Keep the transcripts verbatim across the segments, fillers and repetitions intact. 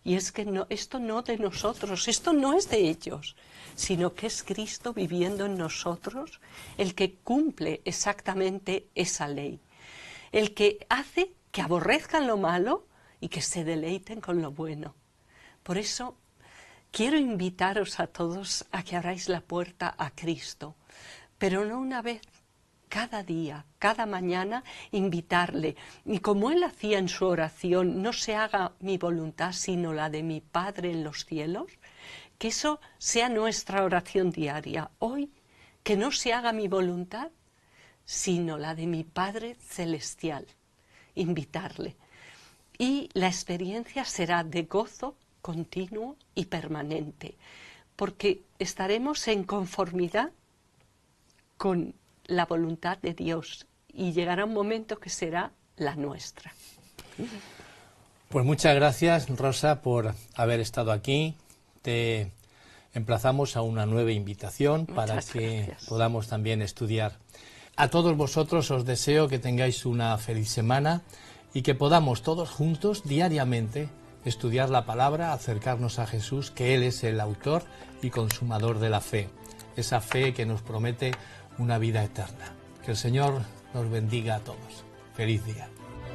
Y es que no, esto no de nosotros, esto no es de ellos, sino que es Cristo viviendo en nosotros el que cumple exactamente esa ley. El que hace que aborrezcan lo malo y que se deleiten con lo bueno. Por eso quiero invitaros a todos a que abráis la puerta a Cristo, pero no una vez, cada día, cada mañana, invitarle. Y como Él hacía en su oración, no se haga mi voluntad, sino la de mi Padre en los cielos, que eso sea nuestra oración diaria. Hoy, que no se haga mi voluntad, sino la de mi Padre celestial. Invitarle. Y la experiencia será de gozo continuo y permanente, porque estaremos en conformidad con la voluntad de Dios y llegará un momento que será la nuestra. Pues muchas gracias, Rosa, por haber estado aquí. Te emplazamos a una nueva invitación muchas para que gracias. Podamos también estudiar. A todos vosotros os deseo que tengáis una feliz semana y que podamos todos juntos diariamente estudiar la palabra, acercarnos a Jesús, que Él es el autor y consumador de la fe, esa fe que nos promete una vida eterna. Que el Señor nos bendiga a todos. Feliz día.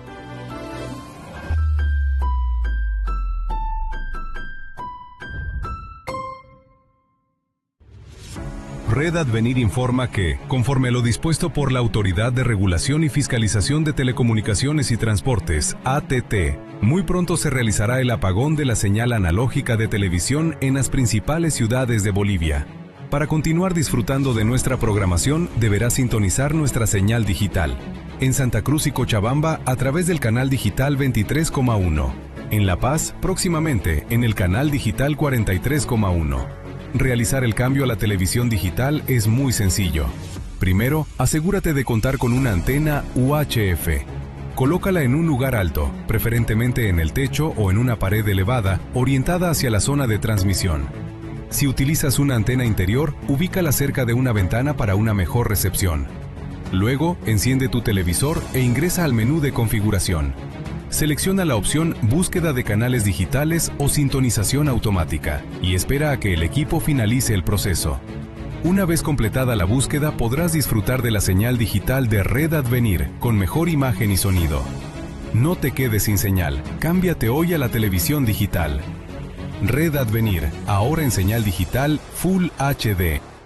Red Advenir informa que, conforme a lo dispuesto por la Autoridad de Regulación y Fiscalización de Telecomunicaciones y Transportes, A T T, muy pronto se realizará el apagón de la señal analógica de televisión en las principales ciudades de Bolivia. Para continuar disfrutando de nuestra programación, deberá sintonizar nuestra señal digital. En Santa Cruz y Cochabamba, a través del canal digital veintitrés coma uno. En La Paz, próximamente, en el canal digital cuarenta y tres coma uno. Realizar el cambio a la televisión digital es muy sencillo. Primero, asegúrate de contar con una antena U H F. Colócala en un lugar alto, preferentemente en el techo o en una pared elevada, orientada hacia la zona de transmisión. Si utilizas una antena interior, ubícala cerca de una ventana para una mejor recepción. Luego, enciende tu televisor e ingresa al menú de configuración. Selecciona la opción Búsqueda de canales digitales o Sintonización automática y espera a que el equipo finalice el proceso. Una vez completada la búsqueda, podrás disfrutar de la señal digital de Red Advenir con mejor imagen y sonido. No te quedes sin señal. Cámbiate hoy a la televisión digital. Red Advenir, ahora en señal digital Full H D.